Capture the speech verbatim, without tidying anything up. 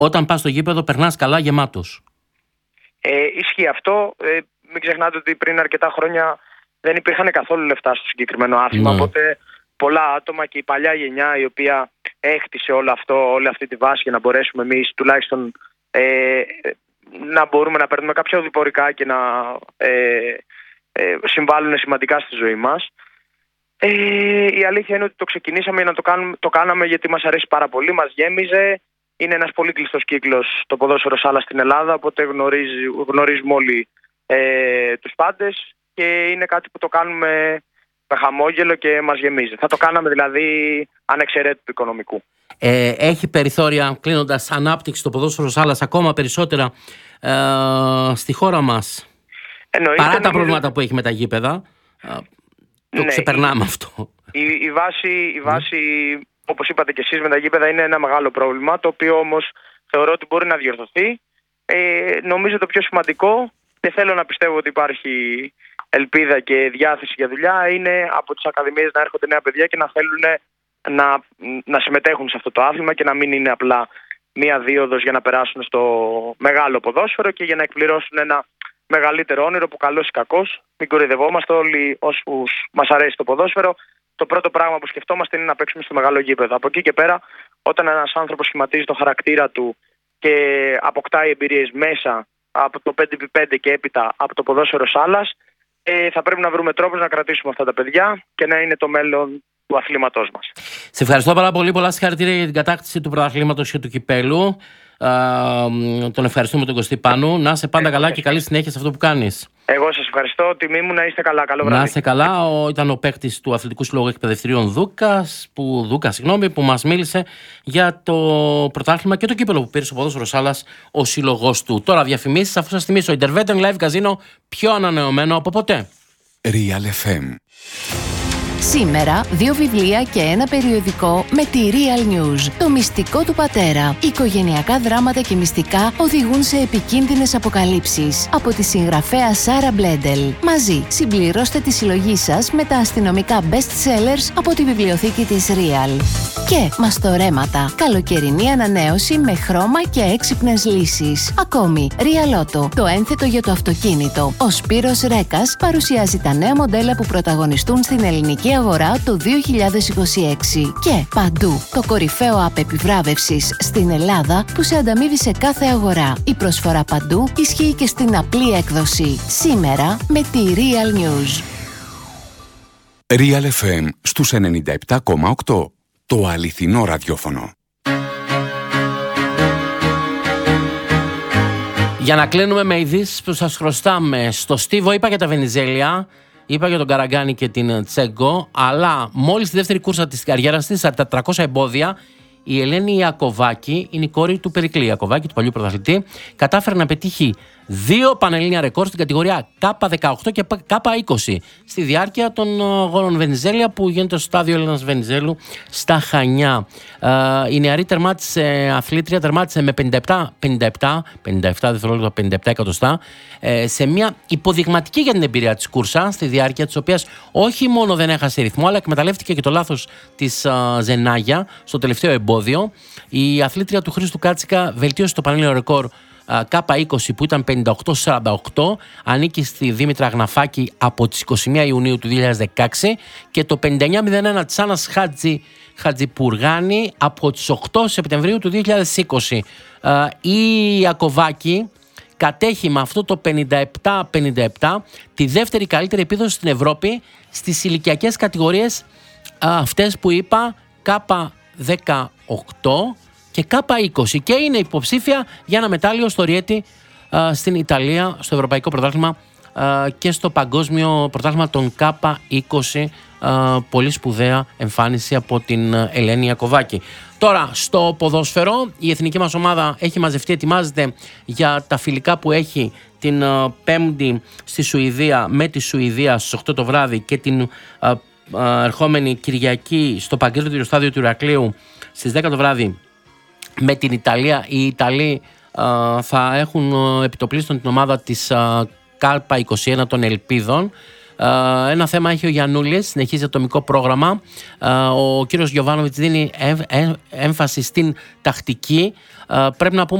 Όταν πας στο γήπεδο περνάς καλά γεμάτος. Ε, ισχύει αυτό. Ε, μην ξεχνάτε ότι πριν αρκετά χρόνια δεν υπήρχαν καθόλου λεφτά στο συγκεκριμένο άθλημα. Ναι. Οπότε πολλά άτομα και η παλιά γενιά η οποία έκτισε όλο αυτό, όλη αυτή τη βάση για να μπορέσουμε εμείς τουλάχιστον ε, να μπορούμε να παίρνουμε κάποια οδηπορικά και να ε, ε, συμβάλλουν σημαντικά στη ζωή μας. Ε, η αλήθεια είναι ότι το ξεκινήσαμε να το, κάνουμε, το κάναμε γιατί μας αρέσει πάρα πολύ, μας γέμιζε. Είναι ένας πολύ κλειστός κύκλος το ποδόσφαιρο σάλα στην Ελλάδα, οπότε γνωρίζει, γνωρίζουμε όλοι ε, τους πάντες και είναι κάτι που το κάνουμε με χαμόγελο και μας γεμίζει. Θα το κάναμε δηλαδή ανεξαιρέτητου οικονομικού. Ε, έχει περιθώρια, κλείνοντας, ανάπτυξη το ποδόσφαιρο σάλας ακόμα περισσότερα ε, στη χώρα μας? Εννοείται, παρά τα νομίζω... προβλήματα που έχει με τα γήπεδα, ε, το ναι, ξεπερνάμε η, αυτό. Η, η βάση, η βάση mm. όπως είπατε και εσείς, με τα γήπεδα είναι ένα μεγάλο πρόβλημα, το οποίο όμως θεωρώ ότι μπορεί να διορθωθεί. Ε, νομίζω το πιο σημαντικό, και θέλω να πιστεύω ότι υπάρχει ελπίδα και διάθεση για δουλειά, είναι από τις ακαδημίες να έρχονται νέα παιδιά και να θέλουν να, να συμμετέχουν σε αυτό το άθλημα και να μην είναι απλά μία δίωδος για να περάσουν στο μεγάλο ποδόσφαιρο και για να εκπληρώσουν ένα μεγαλύτερο όνειρο που καλός ή κακός, μην κοροϊδευόμαστε όλοι όσους μας αρέσει το ποδόσφαιρο. Το πρώτο πράγμα που σκεφτόμαστε είναι να παίξουμε στο μεγάλο γήπεδο. Από εκεί και πέρα, όταν ένας άνθρωπος σχηματίζει το χαρακτήρα του και αποκτάει εμπειρίες μέσα από το πέντε επί πέντε και έπειτα από το ποδόσφαιρο σάλας, ε, θα πρέπει να βρούμε τρόπους να κρατήσουμε αυτά τα παιδιά και να είναι το μέλλον του αθλήματός μας. Σε ευχαριστώ πάρα πολύ. Πολλά συγχαρητήρια για την κατάκτηση του πρωταθλήματος και του κυπέλου. Uh, τον ευχαριστούμε τον Κωστή Πάνου. Να είσαι πάντα καλά και καλή συνέχεια σε αυτό που κάνεις. Εγώ σας ευχαριστώ. Τιμή μου, να είστε καλά. Καλό βράδυ. Να είστε καλά. Ο, ήταν ο παίκτης του Αθλητικού Συλλόγου Εκπαιδευτηρίων Δούκας, που, Δούκα, συγγνώμη, που μας μίλησε για το πρωτάθλημα και το κύπελο που πήρε στο ποδόσφαιρο σάλας ο σύλλογος του. Τώρα διαφημίσεις, αφού σας θυμίσω, Interveton Live Casino πιο ανανεωμένο από ποτέ. Real εφ εμ. Σήμερα, δύο βιβλία και ένα περιοδικό με τη Real News. Το μυστικό του πατέρα. Οικογενειακά δράματα και μυστικά οδηγούν σε επικίνδυνες αποκαλύψεις. Από τη συγγραφέα Σάρα Μπλέντελ. Μαζί, συμπληρώστε τη συλλογή σας με τα αστυνομικά best sellers από τη βιβλιοθήκη της Real. Και μαστορέματα. Καλοκαιρινή ανανέωση με χρώμα και έξυπνες λύσεις. Ακόμη, Real Auto, το ένθετο για το αυτοκίνητο. Ο Σπύρος Ρέκας παρουσιάζει τα νέα μοντέλα που πρωταγωνιστούν στην ελληνική αγορά το δύο χιλιάδες είκοσι έξι. Και παντού, το κορυφαίο app επιβράβευσης στην Ελλάδα που σε ανταμείβει σε κάθε αγορά. Η προσφορά παντού ισχύει και στην απλή έκδοση. Σήμερα με τη Real News. Real εφ εμ στους ενενήντα επτά κόμμα οκτώ. Το αληθινό ραδιόφωνο. Για να κλείνουμε με ειδήσεις που σας χρωστάμε. Στο Στίβο είπα για τα Βενιζέλια, είπα για τον Καραγκάνη και την Τσέγκο, αλλά μόλις τη δεύτερη κούρσα της καριέρας της, στα τετρακόσια εμπόδια, η Ελένη Ιακωβάκη, είναι η κόρη του Περικλή Ιακωβάκη, του παλιού πρωταθλητή, κατάφερε να πετύχει δύο πανελλήνια ρεκόρ στην κατηγορία κέι δεκαοκτώ και κέι είκοσι στη διάρκεια των αγώνων Βενιζέλια που γίνεται στο στάδιο Έλληνας Βενιζέλου στα Χανιά. Η νεαρή τερμάτισε αθλήτρια, τερμάτισε με πενήντα επτά, πενήντα επτά, πενήντα επτά δευτερόλεπτα, πενήντα επτά εκατοστά, σε μια υποδειγματική για την εμπειρία της κούρσα, στη διάρκεια της οποίας όχι μόνο δεν έχασε ρυθμό, αλλά εκμεταλλεύτηκε και το λάθος της Ζενάγια στο τελευταίο εμπόδιο. Η αθλήτρια του Χρήστου Κάτσικα βελτίωσε το πανελλήνιο ρεκόρ κέι είκοσι που ήταν πενήντα οκτώ σαράντα οκτώ, ανήκει στη Δήμητρα Γναφάκη από τις είκοσι μία Ιουνίου του δύο χιλιάδες δεκαέξι, και το πενήντα εννιά μηδέν ένα της Άννας Χατζη, Χατζιπουργάνη από τις οκτώ Σεπτεμβρίου του δύο χιλιάδες είκοσι. Η Ιακωβάκη κατέχει με αυτό το πενήντα επτά πενήντα επτά τη δεύτερη καλύτερη επίδοση στην Ευρώπη στις ηλικιακές κατηγορίες αυτές που είπα, κέι δεκαοκτώ και κέι είκοσι, και είναι υποψήφια για ένα μετάλλιο στο Ριέτι α, στην Ιταλία, στο Ευρωπαϊκό Πρωτάθλημα α, και στο Παγκόσμιο Πρωτάθλημα των κέι είκοσι. Α, πολύ σπουδαία εμφάνιση από την Ελένη Ιακωβάκη. Τώρα, στο ποδόσφαιρο, η εθνική μας ομάδα έχει μαζευτεί, ετοιμάζεται για τα φιλικά που έχει την α, Πέμπτη στη Σουηδία, με τη Σουηδία στις οκτώ το βράδυ, και την α, α, ερχόμενη Κυριακή στο Παγκόσμιο Στάδιο του Ηρακλείου στις δέκα το βράδυ με την Ιταλία. Οι Ιταλοί α, θα έχουν επιτοπλίστων την ομάδα της κέι είκοσι ένα των Ελπίδων. Ένα θέμα έχει ο Γιαννούλης, συνεχίζει ατομικό πρόγραμμα. Ο κύριος Γιοβάνοβιτς δίνει έμφαση στην τακτική. Πρέπει να πούμε